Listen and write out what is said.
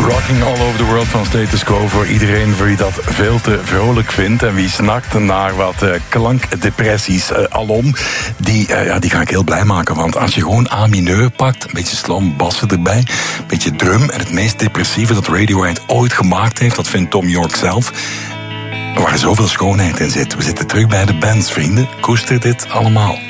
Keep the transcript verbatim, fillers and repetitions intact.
Rocking All Over the World van Status Quo. Voor iedereen voor wie dat veel te vrolijk vindt en wie snakt naar wat uh, klankdepressies uh, alom. Die, uh, ja, die ga ik heel blij maken. Want als je gewoon A mineur pakt, een beetje slam bassen erbij, een beetje drum en het meest depressieve dat Radiohead ooit gemaakt heeft, dat vindt Thom Yorke zelf, waar zoveel schoonheid in zit. We zitten terug bij de bands, vrienden. Koester dit allemaal.